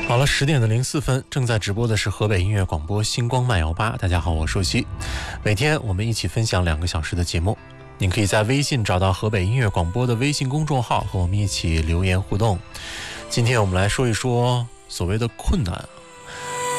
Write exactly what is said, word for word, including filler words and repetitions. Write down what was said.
好了，十点的零四分，正在直播的是河北音乐广播星光慢摇吧。大家好，我是舒淇。每天我们一起分享两个小时的节目，您可以在微信找到河北音乐广播的微信公众号，和我们一起留言互动。今天我们来说一说所谓的困难